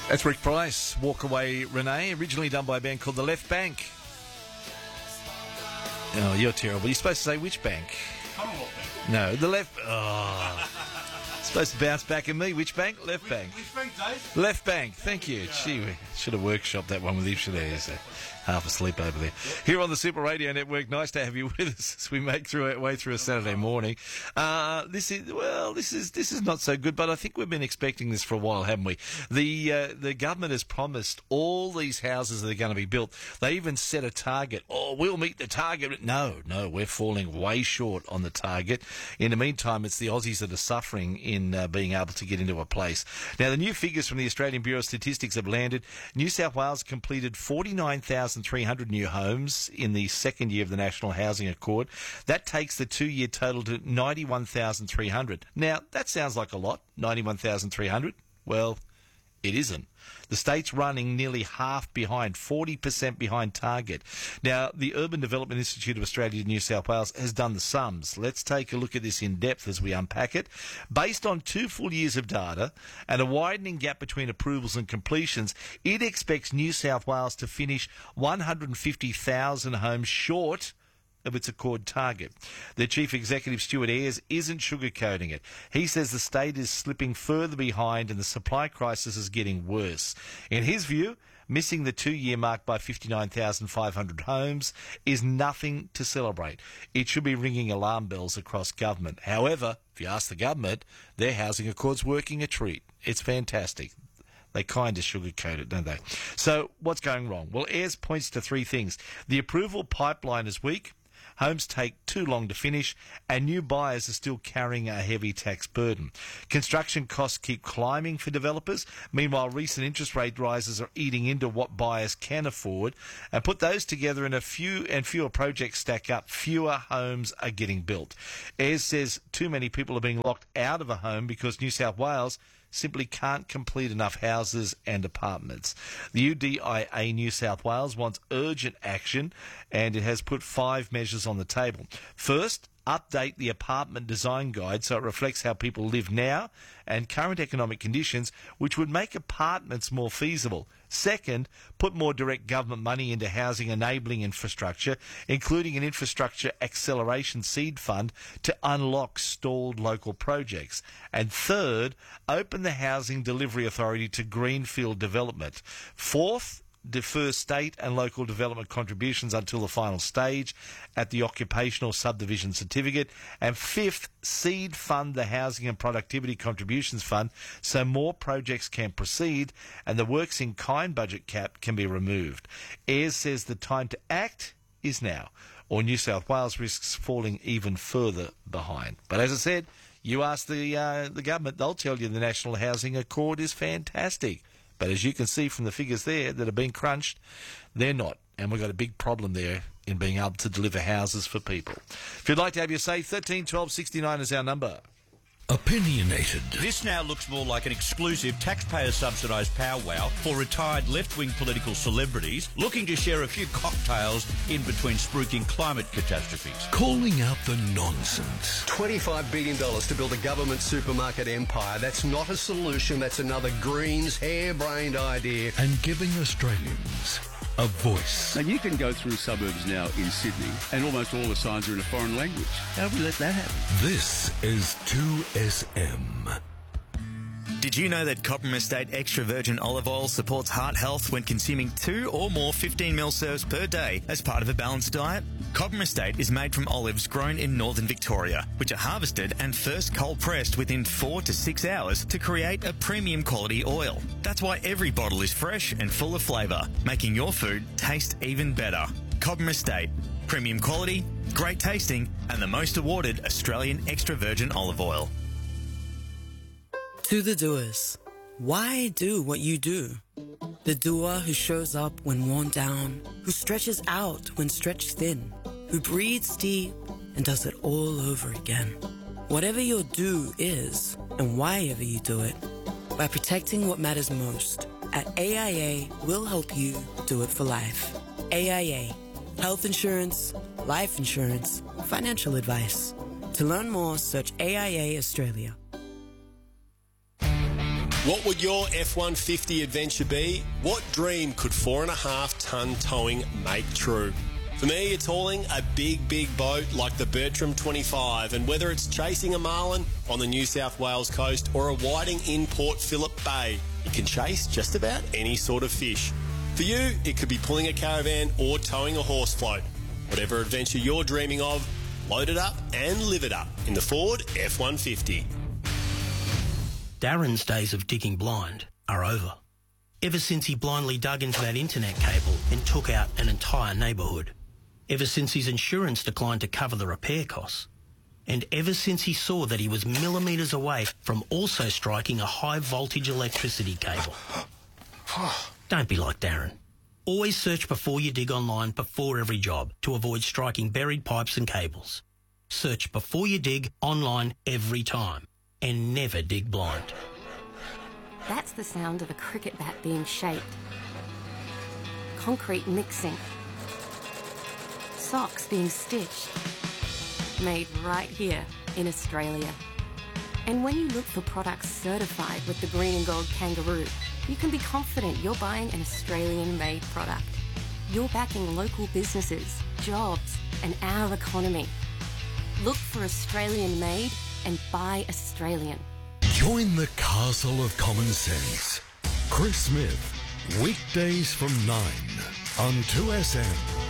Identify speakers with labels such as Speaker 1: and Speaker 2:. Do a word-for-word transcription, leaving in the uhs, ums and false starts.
Speaker 1: That's Rick Price, Walk Away Renee, originally done by a band called The Left Bank. Oh, you're terrible. You're supposed to say which bank?
Speaker 2: Commonwealth Bank.
Speaker 1: No, the left... Oh. Supposed to bounce back at me. Which bank? Left
Speaker 2: Which,
Speaker 1: bank.
Speaker 2: which bank, Dave?
Speaker 1: Left bank. Thank you. Gee, we should have workshopped that one with you. Should have. So half asleep over there. Here on the Super Radio Network, nice to have you with us as we make through our way through a Saturday morning. Uh, this is well, this is this is not so good, but I think we've been expecting this for a while, haven't we? The uh, the government has promised all these houses that are going to be built. They even set a target. Oh, we'll meet the target. No, no, we're falling way short on the target. In the meantime, it's the Aussies that are suffering in uh, being able to get into a place. Now, the new figures from the Australian Bureau of Statistics have landed. New South Wales completed forty-nine thousand three hundred new homes in the second year of the National Housing Accord. That takes the two-year total to ninety-one thousand three hundred. Now, that sounds like a lot, ninety-one thousand three hundred. Well, it isn't. The state's running nearly half behind, forty percent behind target. Now, the Urban Development Institute of Australia New South Wales has done the sums. Let's take a look at this in depth as we unpack it. Based on two full years of data and a widening gap between approvals and completions, it expects New South Wales to finish one hundred fifty thousand homes short of its Accord target. The Chief Executive, Stuart Ayres, isn't sugarcoating it. He says the state is slipping further behind and the supply crisis is getting worse. In his view, missing the two-year mark by fifty-nine thousand five hundred homes is nothing to celebrate. It should be ringing alarm bells across government. However, if you ask the government, their housing accord's working a treat. It's fantastic. They kind of sugarcoat it, don't they? So what's going wrong? Well, Ayres points to three things. The approval pipeline is weak. Homes take too long to finish, and new buyers are still carrying a heavy tax burden. Construction costs keep climbing for developers. Meanwhile, recent interest rate rises are eating into what buyers can afford. And put those together, and a few and fewer projects stack up, fewer homes are getting built. Ayres says too many people are being locked out of a home because New South Wales simply can't complete enough houses and apartments. The U D I A New South Wales wants urgent action, and it has put five measures on the table. First, update the apartment design guide so it reflects how people live now and current economic conditions, which would make apartments more feasible. Second, put more direct government money into housing enabling infrastructure, including an infrastructure acceleration seed fund to unlock stalled local projects. And third, open the Housing Delivery Authority to greenfield development. Fourth, defer state and local development contributions until the final stage at the occupational subdivision certificate. And fifth, seed fund the Housing and Productivity Contributions Fund so more projects can proceed and the works in kind budget cap can be removed. Ayres says the time to act is now, or New South Wales risks falling even further behind. But as I said, you ask the uh, the government, they'll tell you the National Housing Accord is fantastic. But as you can see from the figures there that have been crunched, they're not. And we've got a big problem there in being able to deliver houses for people. If you'd like to have your say, thirteen twelve sixty-nine is our number.
Speaker 3: Opinionated.
Speaker 4: This now looks more like an exclusive taxpayer-subsidised powwow for retired left-wing political celebrities looking to share a few cocktails in between spruiking climate catastrophes.
Speaker 3: Calling out the nonsense.
Speaker 5: twenty-five billion dollars to build a government supermarket empire. That's not a solution. That's another Greens harebrained idea.
Speaker 3: And giving Australians a voice.
Speaker 6: Now, you can go through suburbs now in Sydney and almost all the signs are in a foreign language. How do we let that happen?
Speaker 3: This is two S M.
Speaker 7: Did you know that Cobram Estate Extra Virgin Olive Oil supports heart health when consuming two or more fifteen mil serves per day as part of a balanced diet? Cobram Estate is made from olives grown in northern Victoria, which are harvested and first cold pressed within four to six hours to create a premium quality oil. That's why every bottle is fresh and full of flavour, making your food taste even better. Cobram Estate, premium quality, great tasting, and the most awarded Australian extra virgin olive oil.
Speaker 8: To the doers, why do what you do? The doer who shows up when worn down, who stretches out when stretched thin, who breathes deep and does it all over again. Whatever your do is, and why ever you do it, by protecting what matters most, at A I A, we'll help you do it for life. A I A, health insurance, life insurance, financial advice. To learn more, search A I A Australia.
Speaker 9: What would your F one fifty adventure be? What dream could four and a half tonne towing make true? For me, it's hauling a big, big boat like the Bertram twenty-five, and whether it's chasing a marlin on the New South Wales coast or a whiting in Port Phillip Bay, you can chase just about any sort of fish. For you, it could be pulling a caravan or towing a horse float. Whatever adventure you're dreaming of, load it up and live it up in the Ford F one fifty.
Speaker 10: Darren's days of digging blind are over. Ever since he blindly dug into that internet cable and took out an entire neighbourhood. Ever since his insurance declined to cover the repair costs. And ever since he saw that he was millimetres away from also striking a high voltage electricity cable. Don't be like Darren. Always search before you dig online before every job to avoid striking buried pipes and cables. Search before you dig online every time. And never dig blind.
Speaker 11: That's the sound of a cricket bat being shaped. Concrete mixing. Socks being stitched. Made right here in Australia. And when you look for products certified with the green and gold kangaroo, you can be confident you're buying an Australian-made product. You're backing local businesses, jobs, and our economy. Look for Australian-made and buy Australian.
Speaker 3: Join the castle of common sense. Chris Smith, weekdays from nine on two S M.